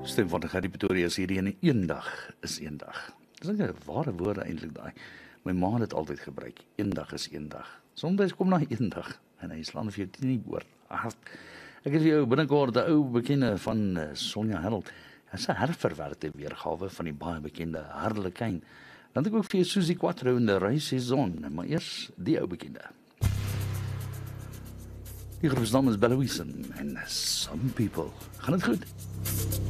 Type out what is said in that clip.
Stem van die Gary Pretoria is hierdie en eendag is eendag. Dis 'n ware woorde eintlik daai. My ma het dit altyd gebruik. Eendag is eendag. Soms kom na eendag en hy slaan vir jou nie oor hart. Ek het vir jou binnekort 'n ou bekende van Sonja Harold. Hy's 'n herverwerkte weergawe van die baie bekende Harlequin. Dan het ek ook vir jou Susie Quatro in die Reissaison, maar eers die ou bekende. Die groepsnaam is Bella Wilson en Some People. Gaan dit goed?